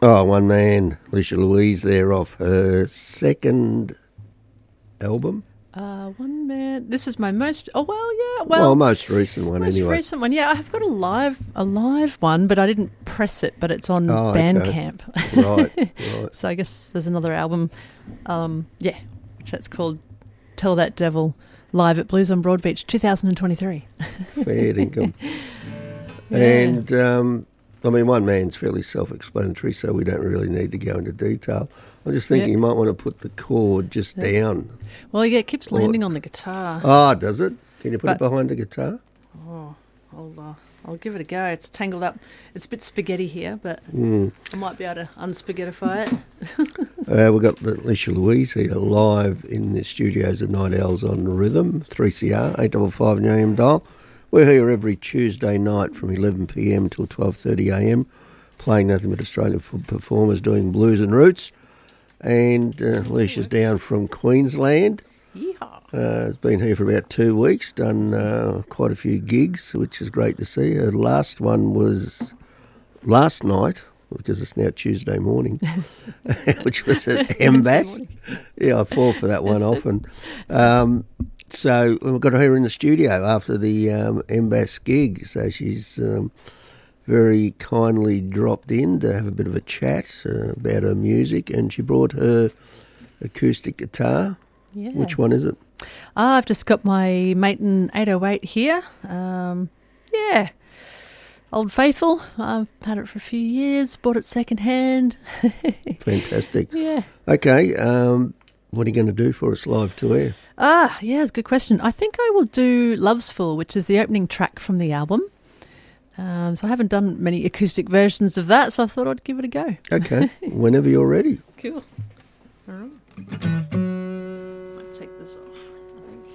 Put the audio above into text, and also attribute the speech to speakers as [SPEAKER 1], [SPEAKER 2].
[SPEAKER 1] Oh, one man, Alicia Louise, there off her second album.
[SPEAKER 2] One man. This is my most. Oh well, yeah.
[SPEAKER 1] Well, most recent one
[SPEAKER 2] most
[SPEAKER 1] anyway.
[SPEAKER 2] recent one. Yeah, I've got a live one, but I didn't press it. But it's on Bandcamp.
[SPEAKER 1] Right.
[SPEAKER 2] So I guess there's another album. Which that's called "Tell That Devil" live at Blues on Broadbeach, 2023.
[SPEAKER 1] Fair dinkum.
[SPEAKER 2] Yeah.
[SPEAKER 1] And one man's fairly self-explanatory, so we don't really need to go into detail. I'm just thinking you might want to put the chord just down.
[SPEAKER 2] Well, yeah, it keeps landing on the guitar.
[SPEAKER 1] Oh, does it? Can you put it behind the guitar?
[SPEAKER 2] Oh, I'll give it a go. It's tangled up. It's a bit spaghetti here, but I might be able to unspaghettify it.
[SPEAKER 1] We've got Alicia Louise here live in the studios of Night Owls on Rhythm, 3CR, 855 in the AM dial. We're here every Tuesday night from 11pm till 12:30am, playing nothing but Australian performers doing blues and roots. And Alicia's down from Queensland.
[SPEAKER 2] Yeehaw.
[SPEAKER 1] Has been here for about 2 weeks, done quite a few gigs, which is great to see. Her last one was last night, because it's now Tuesday morning, which was at MBAS. Yeah, I fall for that one often. So we've got her in the studio after the MBAS gig, so she's very kindly dropped in to have a bit of a chat about her music, and she brought her acoustic guitar.
[SPEAKER 2] Yeah.
[SPEAKER 1] Which one is it?
[SPEAKER 2] I've just got my Maton 808 here. Old Faithful. I've had it for a few years, bought it second-hand.
[SPEAKER 1] Fantastic.
[SPEAKER 2] Yeah.
[SPEAKER 1] Okay, what are you going to do for us live to air?
[SPEAKER 2] Yeah, it's a good question. I think I will do Love's Fool, which is the opening track from the album. So I haven't done many acoustic versions of that, so I thought I'd give it a go.
[SPEAKER 1] Okay, whenever you're ready.
[SPEAKER 2] Cool. All right. Might take this off.